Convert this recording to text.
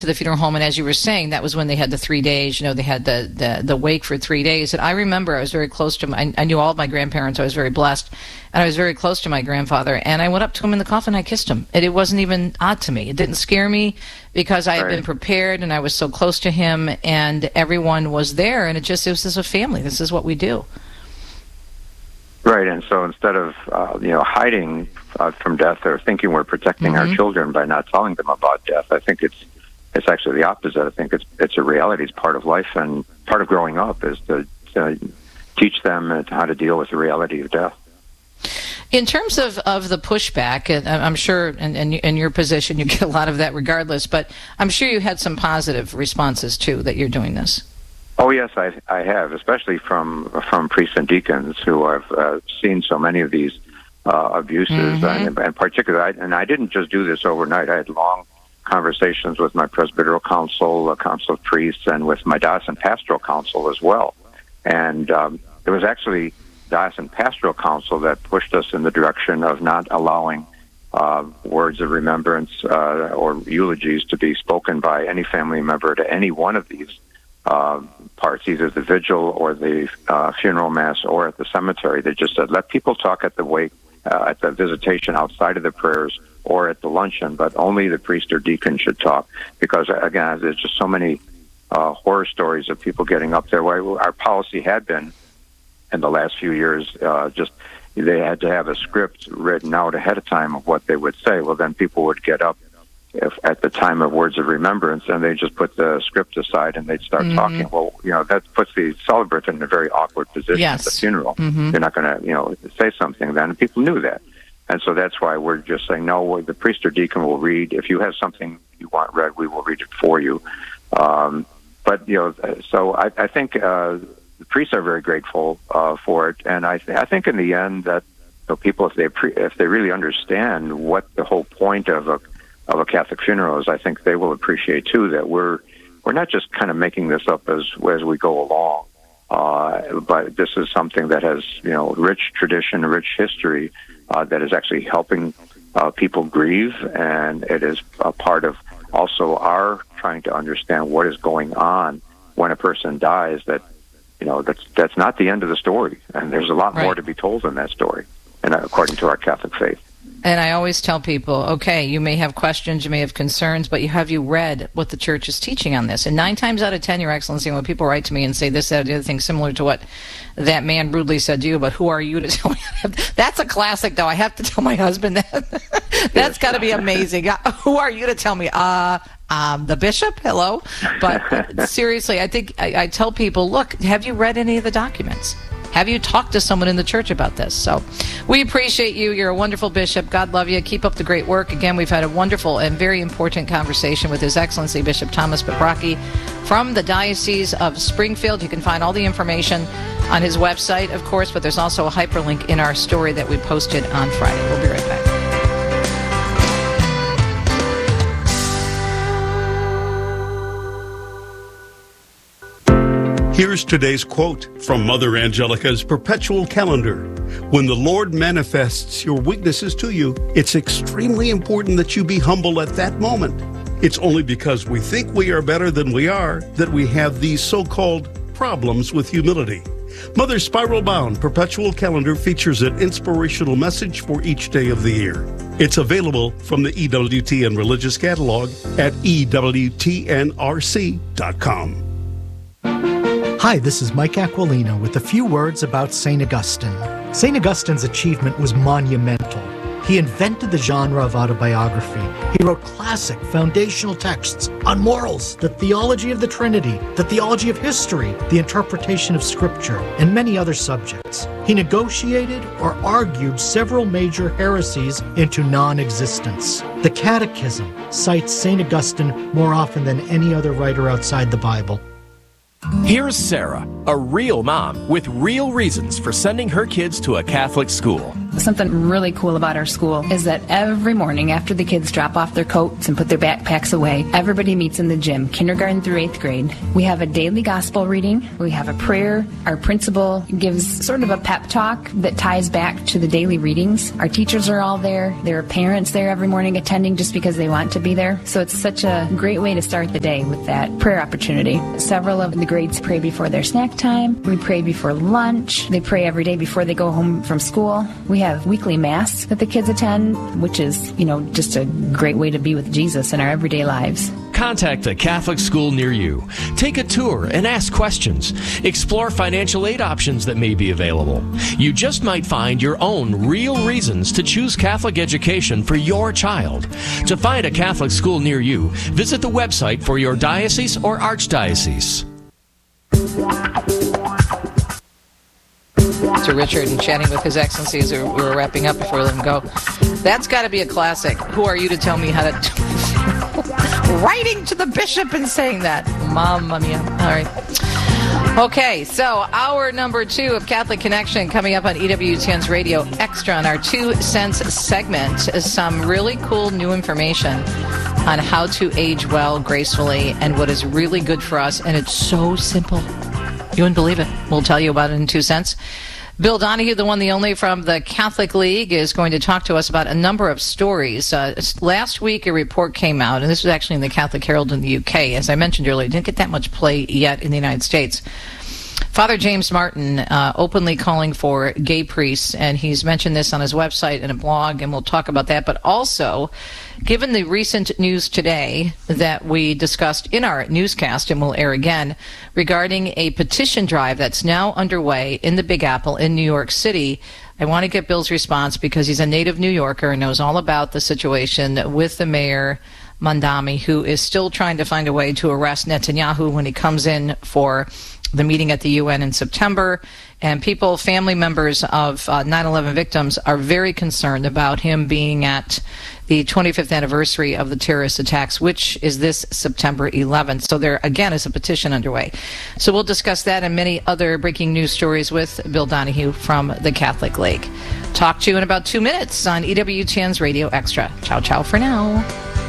to the funeral home, and as you were saying, that was when they had the 3 days. They had the wake for 3 days. And I remember I was very close to I knew all of my grandparents. I was very blessed, and I was very close to my grandfather. And I went up to him in the coffin. I kissed him, and it wasn't even odd to me. It didn't scare me because I had been prepared, and I was so close to him, and everyone was there. And it was just a family. This is what we do. Right, and so instead of hiding from death or thinking we're protecting our children by not telling them about death, I think it's actually the opposite. I think it's a reality. It's part of life, and part of growing up is to teach them how to deal with the reality of death. In terms of the pushback, and I'm sure in your position you get a lot of that regardless, but I'm sure you had some positive responses too that you're doing this. Oh yes, I have, especially from priests and deacons who have seen so many of these abuses, and particularly, and I didn't just do this overnight. I had long conversations with my Presbyteral Council, Council of Priests, and with my Diocesan Pastoral Council as well. And it was actually Diocesan Pastoral Council that pushed us in the direction of not allowing words of remembrance or eulogies to be spoken by any family member to any one of these parts, either the vigil or the funeral mass or at the cemetery. They just said, let people talk at the wake, at the visitation outside of the prayers or at the luncheon, but only the priest or deacon should talk. Because, again, there's just so many horror stories of people getting up there. Our policy had been, in the last few years, just they had to have a script written out ahead of time of what they would say. Well, then people would get up at the time of words of remembrance, and they just put the script aside and they'd start talking. Well, that puts the celebrant in a very awkward position at the funeral. You're not going to, say something then, and people knew that. And so that's why we're just saying, no, the priest or deacon will read. If you have something you want read, we will read it for you. But, so I think the priests are very grateful for it. And I think in the end that people, if they really understand what the whole point of a Catholic funeral is, I think they will appreciate too that we're not just kind of making this up as we go along, but this is something that has rich tradition, rich history that is actually helping people grieve, and it is a part of also our trying to understand what is going on when a person dies. That's not the end of the story, and there's a lot more to be told in that story, and according to our Catholic faith. And I always tell people, okay, you may have questions, you may have concerns, but have you read what the Church is teaching on this? And 9 times out of 10, Your Excellency, when people write to me and say this, that, or the other thing similar to what that man rudely said to you, but who are you to tell me? That's a classic, though. I have to tell my husband that. That's got to be amazing. Who are you to tell me? The bishop? Hello? But seriously, I think I tell people, look, have you read any of the documents? Have you talked to someone in the church about this? So we appreciate you. You're a wonderful bishop. God love you. Keep up the great work. Again, we've had a wonderful and very important conversation with His Excellency Bishop Thomas Paprocki from the Diocese of Springfield. You can find all the information on his website, of course, but there's also a hyperlink in our story that we posted on Friday. We'll be right back. Here's today's quote from Mother Angelica's Perpetual Calendar. When the Lord manifests your weaknesses to you, it's extremely important that you be humble at that moment. It's only because we think we are better than we are that we have these so-called problems with humility. Mother's spiral-bound Perpetual Calendar features an inspirational message for each day of the year. It's available from the EWTN Religious Catalog at EWTNRC.com. Hi, this is Mike Aquilino with a few words about St. Augustine. St. Augustine's achievement was monumental. He invented the genre of autobiography. He wrote classic foundational texts on morals, the theology of the Trinity, the theology of history, the interpretation of Scripture, and many other subjects. He negotiated or argued several major heresies into non-existence. The Catechism cites St. Augustine more often than any other writer outside the Bible. Here's Sarah, a real mom with real reasons for sending her kids to a Catholic school. Something really cool about our school is that every morning after the kids drop off their coats and put their backpacks away, everybody meets in the gym, kindergarten through 8th grade. We have a daily gospel reading. We have a prayer. Our principal gives sort of a pep talk that ties back to the daily readings. Our teachers are all there. There are parents there every morning attending just because they want to be there. So it's such a great way to start the day with that prayer opportunity. Several of the grades pray before their snack time. We pray before lunch. They pray every day before they go home from school. We have weekly mass that the kids attend, which is, just a great way to be with Jesus in our everyday lives. Contact the Catholic school near you. Take a tour and ask questions. Explore financial aid options that may be available. You just might find your own real reasons to choose Catholic education for your child. To find a Catholic school near you, visit the website for your diocese or archdiocese. To Richard and chatting with His Excellency as we were wrapping up before we let him go. That's got to be a classic. Who are you to tell me how to... Writing to the bishop and saying that. Mamma mia. All right. Okay, so hour number 2 of Catholic Connection coming up on EWTN's Radio Extra on our 2 cents segment is some really cool new information on how to age well, gracefully, and what is really good for us. And it's so simple. You wouldn't believe it. We'll tell you about it in 2 cents. Bill Donahue, the one, the only from the Catholic League, is going to talk to us about a number of stories. Last week, a report came out, and this was actually in the Catholic Herald in the UK. As I mentioned earlier, it didn't get that much play yet in the United States. Father James Martin openly calling for gay priests, and he's mentioned this on his website and a blog, and we'll talk about that. But also, given the recent news today that we discussed in our newscast, and will air again, regarding a petition drive that's now underway in the Big Apple in New York City, I want to get Bill's response because he's a native New Yorker and knows all about the situation with the mayor, Mamdani, who is still trying to find a way to arrest Netanyahu when he comes in for the meeting at the UN in September. And people, family members of 9/11 victims are very concerned about him being at the 25th anniversary of the terrorist attacks, which is this September 11th. So there, again, is a petition underway. So we'll discuss that and many other breaking news stories with Bill Donahue from the Catholic League. Talk to you in about 2 minutes on EWTN's Radio Extra. Ciao, ciao for now.